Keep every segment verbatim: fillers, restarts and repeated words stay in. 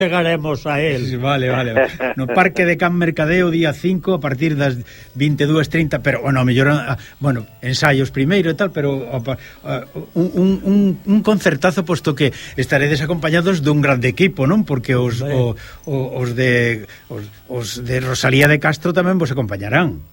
chegaremos a él. Vale, vale. No Parque de Can Mercadeo, día cinco, a partir das vinte e dúas e trinta, pero, bueno, mellor, bueno, ensaios primeiro e tal, pero uh, un, un, un concertazo, posto que estaredes acompañados dun grande equipo, non? Porque os, o, o, os de os, os de Rosalía de Castro tamén vos acompañarán.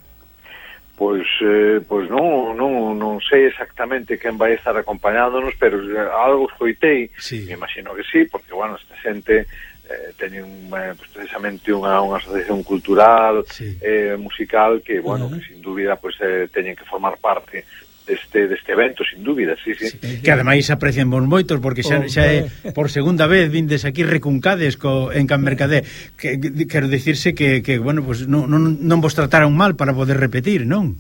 Pois, eh, pois non, non, non sei exactamente quen vai estar acompañándonos, pero algo escoitei, sí. Me imagino que sí, porque, bueno, esta xente eh, teñen eh, pues, precisamente unha, unha asociación cultural, sí. eh, musical, que, bueno, uh-huh. que sin dúbida pues, eh, teñen que formar parte deste, deste evento, sin dúbida, sí, sí. sí que ademais aprecian vos moitos, porque xa, xa é por segunda vez vindes aquí recuncades co, en Can Mercadé, que, que quero dicirse que, que bueno, pues non, non, non vos trataron mal para poder repetir, non?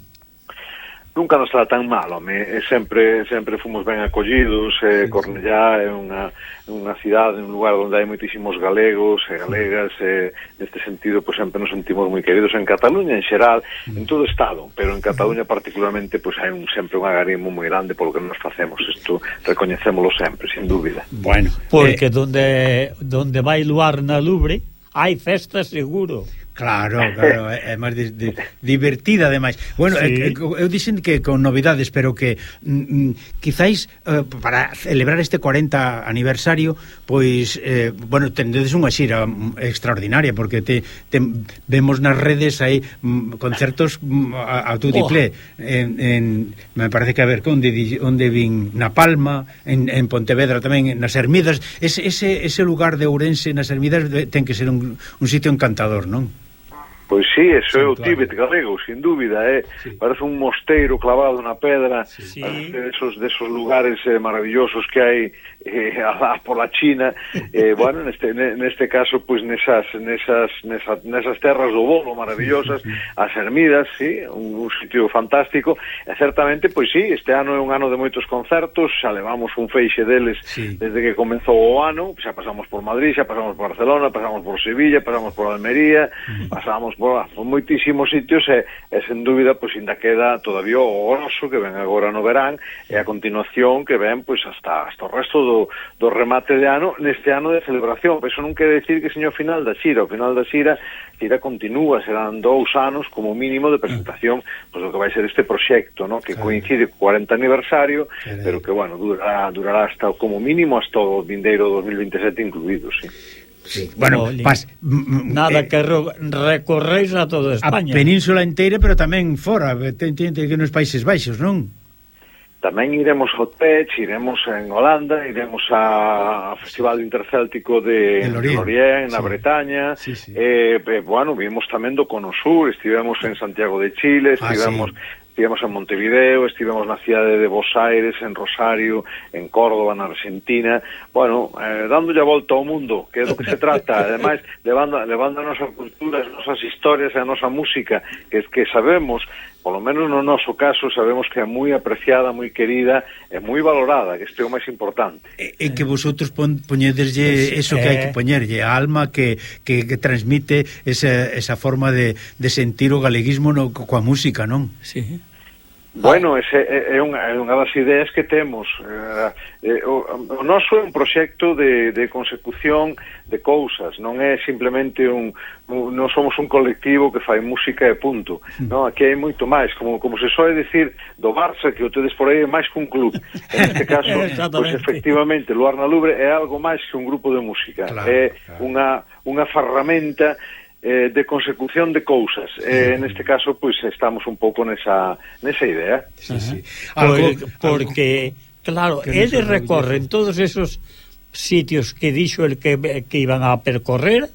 Nunca nos tratan mal, home, e sempre sempre fomos ben acollidos, eh, sí, Cornellá é unha, unha cidade, un lugar onde hai moitísimos galegos e galegas, e neste sentido, pois, sempre nos sentimos moi queridos en Cataluña, en xeral, en todo o Estado, pero en Cataluña particularmente, pois, hai un, sempre un agarimo moi grande polo que nos facemos, isto recoñecémolo sempre, sin dúbida. Bueno, porque eh... donde, donde vai luar na Lubre, hai festa seguro. Claro, claro, é máis de, de, divertida ademais. Bueno, sí. eu, eu dixen que con novidades, pero que mm, quizáis uh, para celebrar este cuarenta aniversario, pois eh, bueno, tendedes unha xira extraordinaria, porque te, te vemos nas redes aí mm, concertos mm, a, a tudiplé oh. en, en me parece que a ver onde onde vin na Palma, en, en Pontevedra tamén, nas Ermidas. Ese, ese, ese lugar de Ourense nas Ermidas ten que ser un, un sitio encantador, non? Pois sí, eso é o Tíbet galego, sin dúbida, é, sí. Parece un mosteiro clavado na pedra, sí. Desos, desos lugares eh, maravillosos que hai eh, alá pola China, eh, bueno, neste, neste caso, pois nesas, nesas, nesas, nesas terras do Bolo maravillosas, sí, sí, sí. As Ermidas, sí, un, un sitio fantástico, e certamente, pois sí, este ano é un ano de moitos concertos, xa levamos un feixe deles, sí, desde que comenzou o ano, xa pasamos por Madrid, xa pasamos por Barcelona, pasamos por Sevilla, pasamos por Almería, mm. pasamos por, por moitísimos sitios, e, e sen dúbida, pois ainda queda todavía o grosso que ven agora no verán, e a continuación que ven, pois hasta, hasta o resto do, do remate de ano, neste ano de celebración. Eso non quere decir que señor final da xira, o final da xira, xira continúa, serán dous anos como mínimo de presentación, pois o que vai ser este proxecto, ¿no? Que coincide co cuarenta aniversario, pero que, bueno, durará, durará hasta como mínimo hasta o vindeiro dos mil veintesete incluído, sí. Sí, bueno, pas, nada eh, que recorréis a toda España. A península inteira, pero tamén fora, ten, ten, ten que nos Países Baixos, non? Tamén iremos ao Tech, iremos en Holanda, iremos ao Festival Intercéltico de Lorient, na sí. Bretaña, sí, sí. Eh, eh, bueno, vimos tamén do Cono Sur, estivemos en Santiago de Chile, estivemos... Ah, sí. Estivemos en Montevideo, estivemos na cidade de Buenos Aires, en Rosario, en Córdoba, na Argentina, bueno, eh, dándolle a volta ao mundo, que é do que se trata, ademais, levando, levando a nosa cultura, as nosas historias e a nosa música, que, que sabemos, polo menos no noso caso, sabemos que é moi apreciada, moi querida, e moi valorada, que este é o máis importante. E, e que vosotros pon, poñedeslle eso que hai que poñerlle, a alma que, que, que transmite esa, esa forma de, de sentir o galeguismo no, coa música, non? Sí. Bueno, ese é unha, é unha das ideas que temos. Eh, eh, o, o noso é un proxecto de, de consecución de cousas, non é simplemente un, un non somos un colectivo que fai música e punto. Non, aquí hai moito máis, como como se soe decir do Barça, que o tedes por aí é máis que un club. En este caso, pois pues, efectivamente, Luar na Lubre é algo máis que un grupo de música. Claro, é claro. unha unha ferramenta Eh, de consecución de cousas, sí. eh, neste caso pois pues, estamos un pouco nesa nesa idea. Sí, sí. Algo, Por, porque algo, claro, eles recorren todos esos sitios que dixo el que, que iban a percorrer,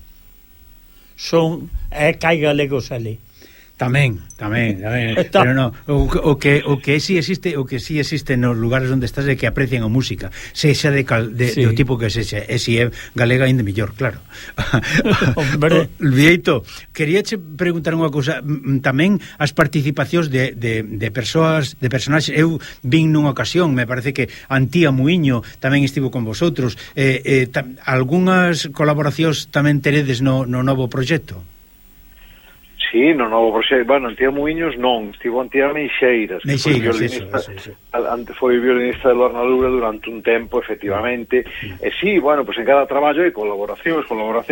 son é eh, que hai galegos ali. Tamén, tamén, tamén. Pero no, o, o que o que si existe, o que si existe nos lugares onde estás é que aprecian a música, sexa de, cal, de, sí. do tipo que sexa, e si é galega ainda mellor, claro. Hombre, Vieito, queríache preguntar unha cousa, tamén as participacións de, de, de persoas, de personaxes. Eu vin nunha ocasión, me parece que Antía Muiño tamén estivo con vosotros. Eh, eh, tam, algunhas colaboracións tamén teredes no, no novo proxecto? Sí, no novo proxecto, bueno, en Tía Muiños non, estivo en Tía Meixeiras, Meixeiras, eso, eso, eso. Antes foi violinista de Lorna Lura durante un tempo, efectivamente, mm. e sí, bueno, pues en cada traballo hai colaboracións, colaboracións